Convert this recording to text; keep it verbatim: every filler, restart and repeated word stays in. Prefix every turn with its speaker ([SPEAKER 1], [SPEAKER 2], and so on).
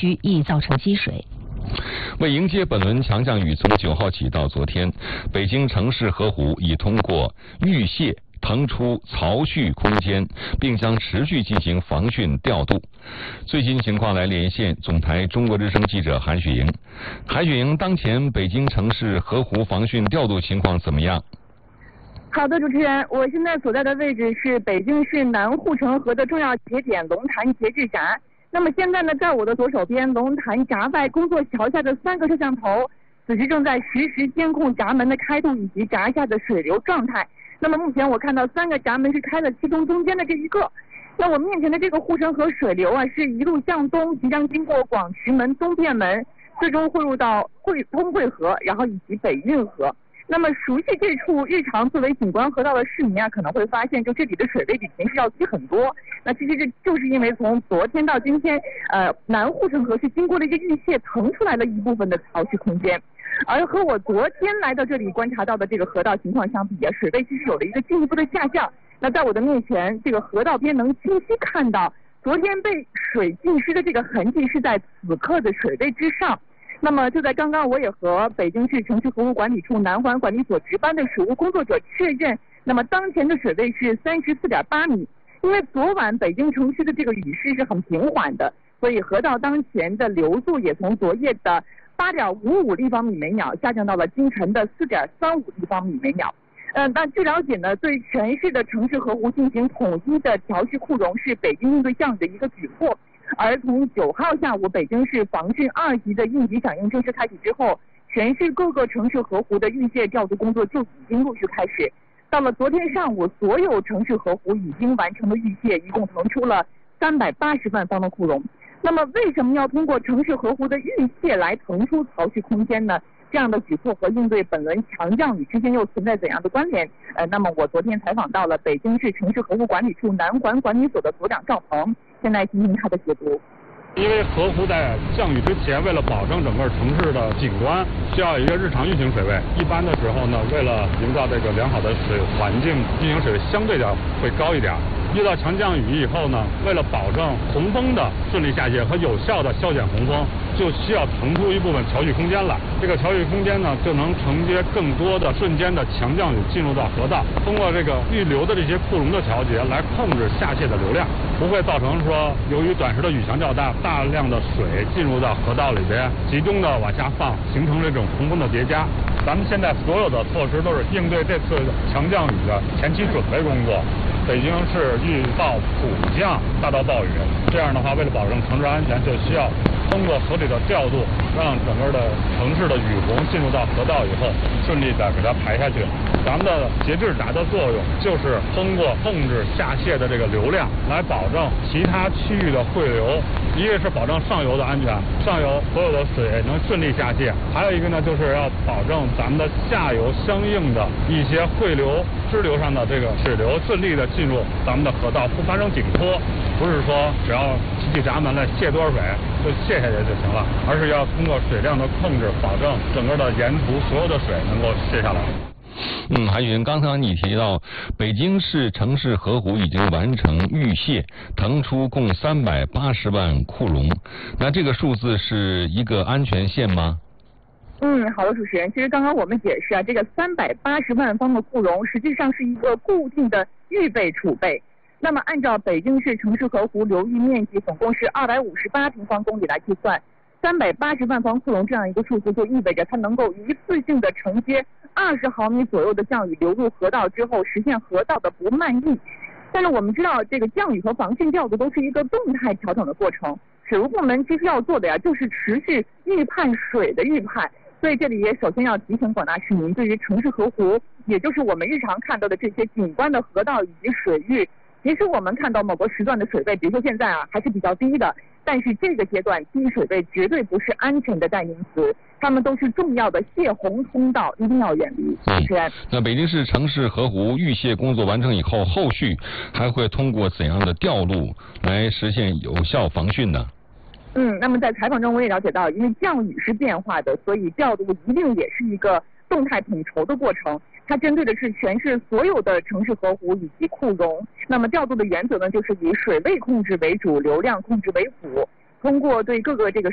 [SPEAKER 1] 区，易造成积水。
[SPEAKER 2] 为迎接本轮强降雨，从九号起到昨天，北京城市河湖已通过预泄腾出槽蓄空间，并将持续进行防汛调度。最新情况来连线总台中国之声记者韩雪莹。韩雪莹，当前北京城市河湖防汛调度情况怎么样？
[SPEAKER 3] 好的，主持人，我现在所在的位置是北京市南护城河的重要节点龙潭节制闸。那么现在呢，在我的左手边，龙潭闸外工作桥下的三个摄像头，此时正在实时监控闸门的开度以及闸下的水流状态。那么目前我看到三个闸门是开了，其中中间的这一个。那我面前的这个护城河水流啊，是一路向东，即将经过广渠门、东便门，最终汇入到汇通惠河，然后以及北运河。那么熟悉这处日常作为景观河道的市民啊，可能会发现，就这里的水位比平时要低很多。那其实这就是因为从昨天到今天，呃，南护城河是经过了一个预泄，腾出来了一部分的槽蓄空间。而和我昨天来到这里观察到的这个河道情况相比啊，水位其实有了一个进一步的下降。那在我的面前，这个河道边能清晰看到，昨天被水浸湿的这个痕迹是在此刻的水位之上。那么就在刚刚，我也和北京市城市河湖管理处南环管理所值班的水务工作者确认，那么当前的水位是三十四点八米。因为昨晚北京城区的这个雨势是很平缓的，所以河道当前的流速也从昨夜的八点五五立方米每秒下降到了今晨的四点三五立方米每秒。呃，那据了解呢，对全市的城市河湖进行统一的调蓄库容是北京应对降雨的一个举措。而从九号下午北京市防汛二级的应急响应正式开启之后，全市各个城市河湖的预泄调度工作就已经陆续开始。到了昨天上午，所有城市河湖已经完成了预泄，一共腾出了三百八十万方的库容。那么为什么要通过城市河湖的预泄来腾出槽蓄空间呢？这样的举措和应对本轮强降雨之间又存在怎样的关联？呃，那么我昨天采访到了北京市城市河湖管理处南环管理所的所长赵鹏，现在进行他的解读。
[SPEAKER 4] 因为河湖在降雨之前，为了保证整个城市的景观，需要一个日常运行水位。一般的时候呢，为了营造这个良好的水环境，运行水位相对的会高一点。遇到强降雨以后呢，为了保证洪峰的顺利下泄和有效的消减洪峰，就需要腾出一部分槽蓄空间来。这个槽蓄空间呢，就能承接更多的瞬间的强降雨进入到河道，通过这个预流的这些库容的调节来控制下泄的流量，不会造成说由于短时的雨强较大，大量的水进入到河道里边，集中的往下放，形成这种洪峰的叠加。咱们现在所有的措施都是应对这次强降雨的前期准备工作。北京市预报普降大到暴雨，这样的话，为了保证城市安全，就需要通过合理的调度，让整个的城市的雨洪进入到河道以后，顺利的给它排下去。咱们的节制闸的作用就是通过控制下泄的这个流量，来保证其他区域的汇流。一个是保证上游的安全，上游所有的水能顺利下泄；还有一个呢，就是要保证咱们的下游相应的一些汇流、支流上的这个水流顺利的进入咱们的河道，不发生紧迫。不是说只要提起闸门来泄多少水就泄下去就行了，而是要通过水量的控制，保证整个的沿途所有的水能够泄下来。
[SPEAKER 2] 嗯，韩雪，刚才你提到北京市城市河湖已经完成预泄，腾出共三百八十万库容，那这个数字是一个安全线吗？
[SPEAKER 3] 嗯，好的，主持人，其实刚刚我们解释啊，这个三百八十万方的库容实际上是一个固定的预备储备。那么按照北京市城市河湖流域面积总共是二百五十八平方公里来计算，三百八十万方库容这样一个数字，就意味着它能够一次性的承接二十毫米左右的降雨流入河道之后，实现河道的不漫溢。但是我们知道，这个降雨和防汛调度都是一个动态调整的过程，水务部门其实要做的呀，就是持续预判水的预判。所以这里也首先要提醒广大市民，对于城市河湖，也就是我们日常看到的这些景观的河道以及水域，其实我们看到某个时段的水位，比如说现在啊还是比较低的，但是这个阶段低水位绝对不是安全的代名词，它们都是重要的泄洪通道，一定要远离。主持人，
[SPEAKER 2] 那北京市城市河湖预泄工作完成以后，后续还会通过怎样的调度来实现有效防汛呢？
[SPEAKER 3] 嗯，那么在采访中我也了解到，因为降雨是变化的，所以调度一定也是一个动态统筹的过程。它针对的是全市所有的城市河湖以及库容。那么调度的原则呢，就是以水位控制为主，流量控制为辅。通过对各个这个